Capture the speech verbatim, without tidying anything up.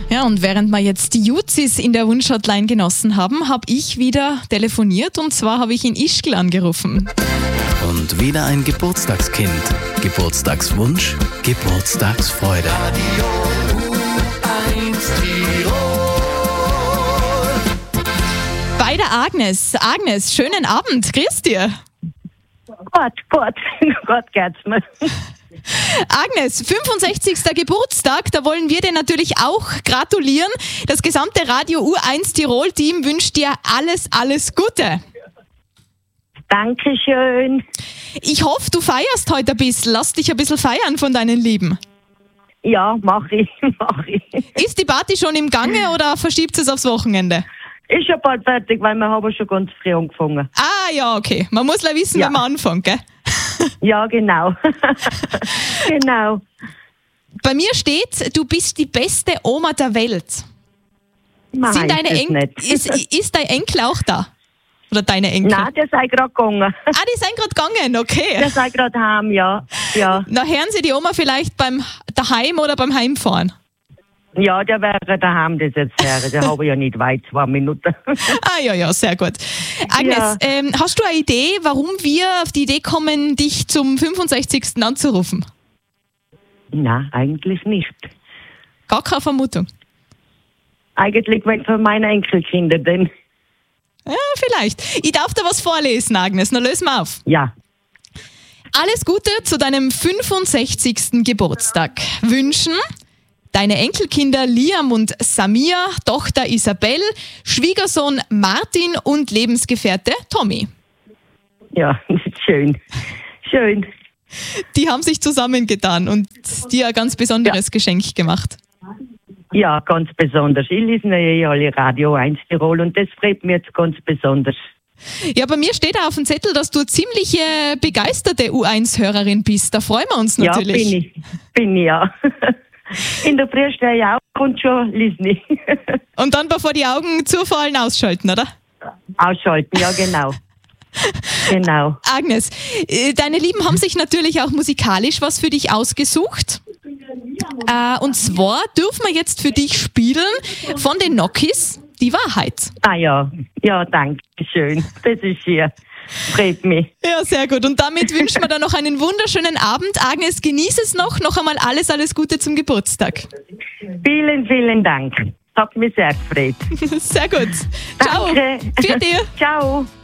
Ja, und während wir jetzt die Juzis in der Wunschhotline genossen haben, habe ich wieder telefoniert und zwar habe ich in Ischgl angerufen. Und wieder ein Geburtstagskind. Geburtstagswunsch, Geburtstagsfreude. Radio U eins Tirol. Bei der Agnes. Agnes, schönen Abend. Grüß dir. Gott, Gott, Gott geht's mir. Agnes, fünfundsechzigster Geburtstag, da wollen wir dir natürlich auch gratulieren. Das gesamte Radio U eins Tirol-Team wünscht dir alles, alles Gute. Dankeschön. Ich hoffe, du feierst heute ein bisschen. Lass dich ein bisschen feiern von deinen Lieben. Ja, mach ich, mach ich. Ist die Party schon im Gange oder verschiebt es aufs Wochenende? Ist schon bald fertig, weil wir haben schon ganz früh angefangen. Ah, ja, okay. Man muss ja wissen, Ja. wenn man anfängt, gell? Ja, genau. Genau. Bei mir steht, du bist die beste Oma der Welt. Nein, Sind deine das En- nicht. ist, ist dein Enkel auch da? Oder deine Enkel? Nein, der sei gerade gegangen. Ah, die sind gerade gegangen, okay. Der sei gerade heim, ja. Ja, Na, hören Sie die Oma vielleicht beim daheim oder beim Heimfahren? ja, der wäre daheim, das jetzt wäre. Der habe ich ja nicht weit, zwei Minuten. Ah, ja, ja, sehr gut. Agnes, Ja. ähm, hast du eine Idee, warum wir auf die Idee kommen, dich zum fünfundsechzigsten anzurufen? Nein, eigentlich nicht. Gar keine Vermutung. Eigentlich wenn für meine Enkelkinder, denn Ja, vielleicht. Ich darf da was vorlesen, Agnes. Na, lösen wir auf. ja. Alles Gute zu deinem fünfundsechzigsten Geburtstag. Wünschen deine Enkelkinder Liam und Samia, Tochter Isabel, Schwiegersohn Martin und Lebensgefährte Tommy. Ja, schön. Schön. Die haben sich zusammengetan und dir ein ganz besonderes Geschenk gemacht. Ja, ganz besonders. Ich lese ja alle Radio eins Tirol und das freut mich jetzt ganz besonders. Ja, bei mir steht auch auf dem Zettel, dass du ziemlich äh, begeisterte U eins Hörerin bist. Da freuen wir uns natürlich. Ja, bin ich. Bin ich, ja. In der Früh stehe ich auf und schon lese ich. Und dann, bevor die Augen zufallen, ausschalten, oder? Ausschalten, ja, genau. Genau. Agnes, äh, deine Lieben haben sich natürlich auch musikalisch was für dich ausgesucht. Äh, und zwar dürfen wir jetzt für dich spielen von den Nokis Die Wahrheit. Ah ja, ja, danke schön. Das ist schön. Freut mich. Ja, sehr gut. Und damit wünschen wir dann noch einen wunderschönen Abend. Agnes, genieß es noch. Noch einmal alles, alles Gute zum Geburtstag. Vielen, vielen Dank. Hat mich sehr gefreut. Sehr gut. Ciao. Danke. Für dir. Ciao.